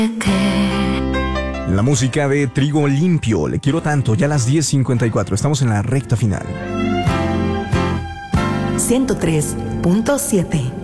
La música de Trigo Limpio, Le quiero tanto, ya a las 10:54, estamos en la recta final. 103.7